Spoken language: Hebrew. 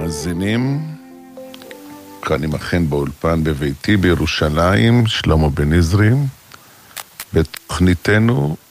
המאזינים, כאן עמכם באולפן בביתי בירושלים, שלמה בן עזרי, בתוכניתנו